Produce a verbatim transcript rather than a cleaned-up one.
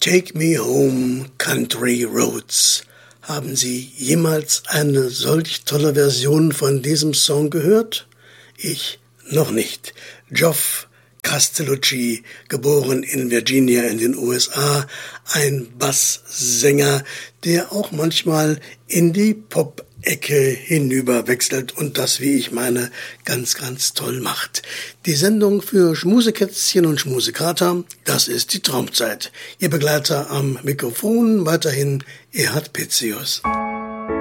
Take Me Home, Country Roads. Haben Sie jemals eine solch tolle Version von diesem Song gehört? Ich noch nicht. Geoff Castellucci, geboren in Virginia in den U S A, ein Basssänger, der auch manchmal in die Pop-Ecke hinüber wechselt und das, wie ich meine, ganz, ganz toll macht. Die Sendung für Schmusekätzchen und Schmusekater, das ist die Traumzeit. Ihr Begleiter am Mikrofon weiterhin Erhard Petzius.